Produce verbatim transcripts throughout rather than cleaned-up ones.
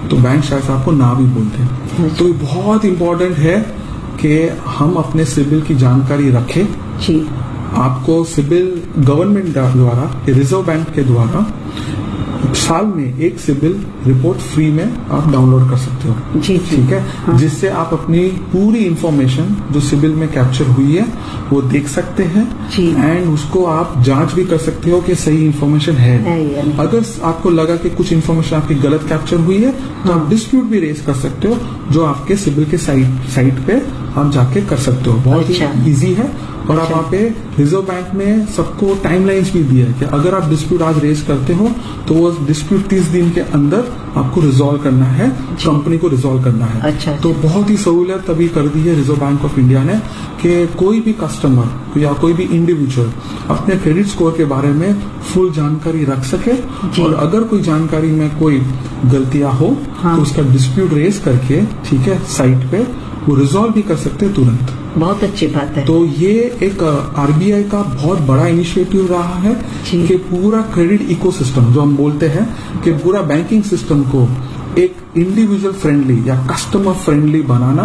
तो बैंक शायद से आपको ना भी बोलते हैं। तो ये बहुत इंपॉर्टेंट है कि हम अपने सिबिल की जानकारी रखें। जी। आपको सिबिल गवर्नमेंट द्वारा, रिजर्व बैंक के द्वारा साल में एक सिबिल रिपोर्ट फ्री में आप डाउनलोड कर सकते हो। जी, ठीक है। हाँ। जिससे आप अपनी पूरी इंफॉर्मेशन जो सिबिल में कैप्चर हुई है वो देख सकते हैं एंड उसको आप जांच भी कर सकते हो कि सही इंफॉर्मेशन है, है अगर आपको लगा कि कुछ इंफॉर्मेशन आपकी गलत कैप्चर हुई है तो हाँ। आप डिस्प्यूट भी रेज कर सकते हो, जो आपके सिबिल के साइट साइट पे आप जाके कर सकते हो। बहुत अच्छा। ही इजी है। और आप वहाँ पे रिजर्व बैंक में सबको टाइमलाइंस भी दिया है कि अगर आप डिस्प्यूट आज रेज करते हो तो वो डिस्प्यूट तीस दिन के अंदर आपको रिजॉल्व करना है, कंपनी को रिजॉल्व करना है। अच्छा, तो बहुत ही सहूलियत अभी कर दी है रिजर्व बैंक ऑफ इंडिया ने कि कोई भी कस्टमर या कोई भी इंडिविजुअल अपने क्रेडिट स्कोर के बारे में फुल जानकारी रख सके और अगर कोई जानकारी में कोई गलतियां हो हाँ। तो उसका डिस्प्यूट रेज करके, ठीक है, साइट पे वो रिजॉल्व भी कर सकते हैं तुरंत। बहुत अच्छी बात है। तो ये एक आरबीआई का बहुत बड़ा इनिशिएटिव रहा है कि पूरा क्रेडिट इकोसिस्टम जो हम बोलते हैं कि पूरा बैंकिंग सिस्टम को एक इंडिविजुअल फ्रेंडली या कस्टमर फ्रेंडली बनाना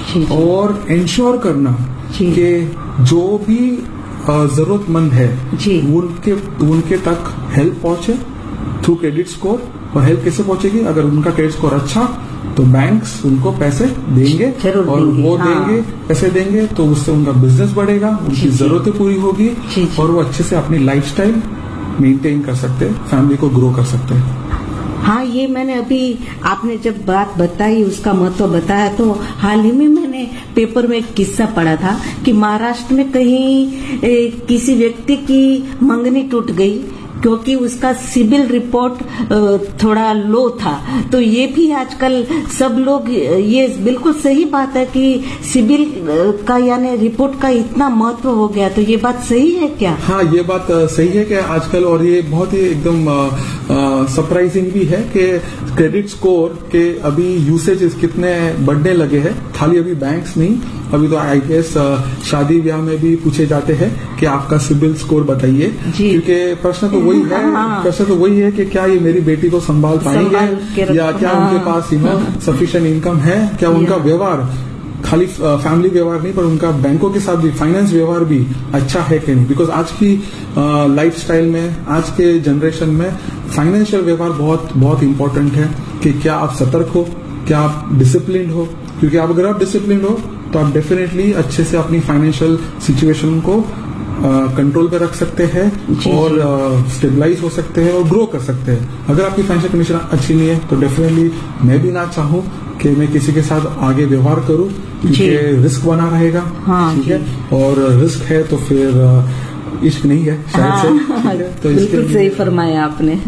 और इंश्योर करना कि जो भी जरूरतमंद है उनके उनके तक हेल्प पहुंचे थ्रू क्रेडिट स्कोर। और हेल्प कैसे पहुंचेगी? अगर उनका क्रेडिट स्कोर अच्छा तो बैंक्स उनको पैसे देंगे और देंगे, वो हाँ। देंगे पैसे देंगे तो उससे उनका बिजनेस बढ़ेगा, उनकी जरूरतें पूरी होगी और वो अच्छे से अपनी लाइफस्टाइल मेंटेन कर सकते हैं, फैमिली को ग्रो कर सकते हैं। हाँ, ये मैंने अभी आपने जब बात बताई, उसका महत्व बताया, तो हाल ही में मैंने पेपर में एक किस्सा पढ़ा था कि महाराष्ट्र में कहीं ए, किसी व्यक्ति की मंगनी टूट गई क्योंकि उसका सिबिल रिपोर्ट थोड़ा लो था। तो ये भी आजकल सब लोग, ये बिल्कुल सही बात है कि सिबिल का यानी रिपोर्ट का इतना महत्व हो गया। तो ये बात सही है क्या? हाँ, ये बात सही है कि आजकल, और ये बहुत ही एकदम सरप्राइजिंग भी है कि क्रेडिट स्कोर के अभी यूसेजेस कितने बढ़ने लगे हैं। खाली अभी बैंक्स नहीं, अभी तो आई गेस शादी ब्याह में भी पूछे जाते हैं कि आपका सिबिल स्कोर बताइए, क्योंकि प्रश्न तो वही है हाँ। प्रश्न तो वही है कि क्या ये मेरी बेटी को संभाल पाएंगे या क्या हाँ। उनके पास यू नो सफिशिएंट इनकम है, क्या उनका व्यवहार खाली फैमिली व्यवहार नहीं पर उनका बैंकों के साथ भी फाइनेंस व्यवहार भी अच्छा है कि नहीं। बिकॉज आज की लाइफस्टाइल में, आज के जनरेशन में फाइनेंशियल व्यवहार बहुत बहुत इंपॉर्टेंट है कि क्या आप सतर्क हो, क्या आप डिसिप्लिन हो, क्योंकि आप अगर आप डिसिप्लिन हो तो आप डेफिनेटली अच्छे से अपनी फाइनेंशियल सिचुएशन को कंट्रोल पे रख सकते हैं और स्टेबलाइज हो सकते हैं और ग्रो कर सकते हैं। अगर आपकी फाइनेंशियल कंडीशन अच्छी नहीं है तो डेफिनेटली मैं भी ना चाहूँ कि मैं किसी के साथ आगे व्यवहार करूँ, क्योंकि रिस्क बना रहेगा। हाँ, ठीक है, और रिस्क है तो फिर इश्क नहीं है शायद हाँ, से। तो बिल्कुल सही फरमाया आपने।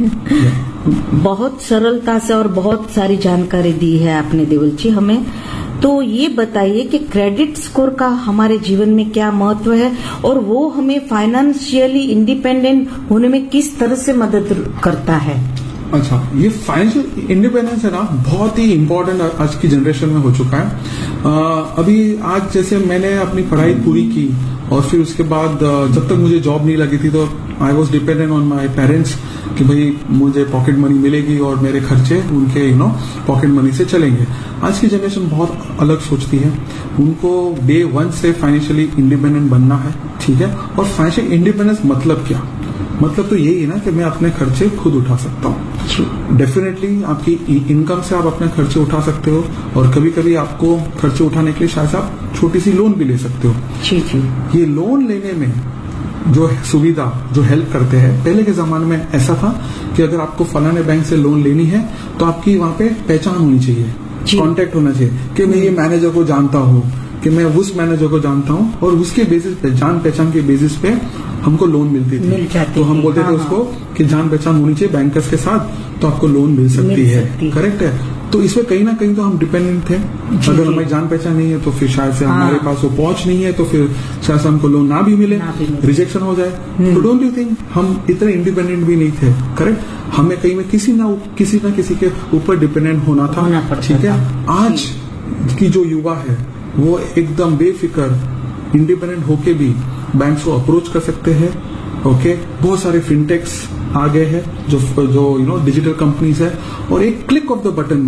बहुत सरलता से और बहुत सारी जानकारी दी है आपने देवल जी हमें। तो ये बताइए कि क्रेडिट स्कोर का हमारे जीवन में क्या महत्व है और वो हमें फाइनेंशियली इंडिपेंडेंट होने में किस तरह से मदद करता है? अच्छा, ये फाइनेंशियल इंडिपेंडेंस है ना, बहुत ही इम्पोर्टेंट आज की जनरेशन में हो चुका है। आ, अभी आज जैसे मैंने अपनी पढ़ाई पूरी की और फिर उसके बाद जब तक मुझे जॉब नहीं लगी थी तो I was dependent on my parents कि भाई मुझे पॉकेट मनी मिलेगी और मेरे खर्चे उनके यू नो पॉकेट मनी से चलेंगे। आज की जनरेशन बहुत अलग सोचती है, उनको डे वन से फाइनेंशियली इंडिपेंडेंट बनना है। ठीक है, और फाइनेंशियल इंडिपेंडेंस मतलब क्या? मतलब तो यही है ना कि मैं अपने खर्चे खुद उठा सकता हूँ। डेफिनेटली आपकी इनकम से आप अपने खर्चे उठा सकते हो और कभी कभी आपको खर्चे उठाने के लिए शायद आप छोटी सी लोन भी ले सकते हो। जी जी। ये लोन लेने में जो सुविधा, जो हेल्प करते हैं, पहले के जमाने में ऐसा था कि अगर आपको फलाने बैंक से लोन लेनी है तो आपकी वहां पे पहचान होनी चाहिए, कांटेक्ट होना चाहिए कि मैं ये मैनेजर को जानता हूँ, कि मैं उस मैनेजर को जानता हूँ, और उसके बेसिस पे, जान पहचान के बेसिस पे हमको लोन मिलती थी। मिल तो हम बोलते हाँ, थे उसको कि जान पहचान होनी चाहिए बैंकर्स के साथ तो आपको लोन मिल सकती मिल है। सकती। करेक्ट है। तो इसमें कहीं ना कहीं तो हम डिपेंडेंट थे। अगर हमारी जान पहचान नहीं है तो फिर शायद से हाँ। हमारे पास वो पहुंच नहीं है तो फिर शायद से हमको लोन ना भी मिले, रिजेक्शन हो जाए। तो डोंट यू थिंक हम इतने इंडिपेंडेंट भी नहीं थे? करेक्ट, हमें कहीं में किसी ना किसी ना किसी के ऊपर डिपेंडेंट होना था। ठीक है, आज की जो युवा है वो एकदम बेफिक्र इंडिपेंडेंट होके भी बैंक को अप्रोच कर सकते हैं। ओके, बहुत सारे फिनटेक्स आ गए हैं जो जो यू नो डिजिटल कंपनीज है, और एक क्लिक ऑफ द बटन